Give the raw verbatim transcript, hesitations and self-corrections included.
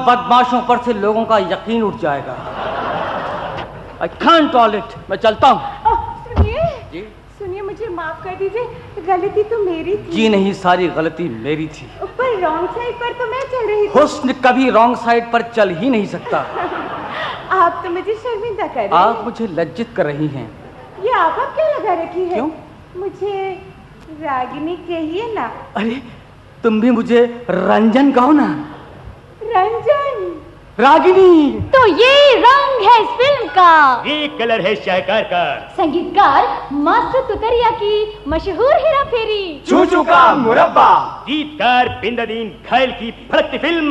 बदमाशों पर से लोगों का यकीन उठ जाएगा। I can't tolerate, मैं चलता हूँ। सुनिए जी सुनिए, मुझे माफ कर दीजिए, गलती तो मेरी थी। जी नहीं, सारी गलती मेरी थी। ऊपर रॉन्ग साइड पर तो मैं चल रही थी। हुस्न कभी रॉन्ग साइड पर चल ही नहीं सकता। आप तो मुझे शर्मिंदा कर रही हैं। आप मुझे लज्जित कर रही हैं। ये आप अब क्या लगा रखी है? क्यों? मुझे रागिनी कहिए ना। अरे तुम भी मुझे रंजन कहो ना। रंजन? रागिनी। तो ये रंग है इस फिल्म का, ये कलर है शाहकार का। संगीतकार मास्टर तुतरिया की मशहूर हेरा फेरी, चूचू का मुरब्बा, गीतकार बिंदादीन घायल की फड़कती फिल्म